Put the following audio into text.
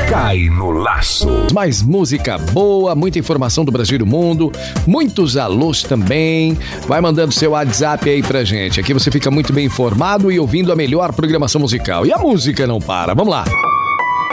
Cai no laço. Mais música boa, muita informação do Brasil e do mundo, muitos alôs também. Vai mandando seu WhatsApp aí pra gente. Aqui você fica muito bem informado e ouvindo a melhor programação musical. E a música não para. Vamos lá.